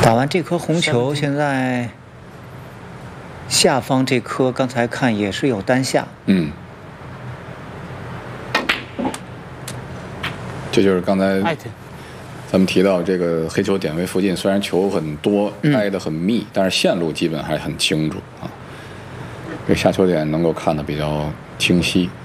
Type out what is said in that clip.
打完这颗红球，现在下方这颗刚才看也是有单下。 嗯，这就是刚才咱们提到这个黑球点位附近，虽然球很多，挨得很密，但是线路基本还很清楚啊。这下球点能够看得比较清晰。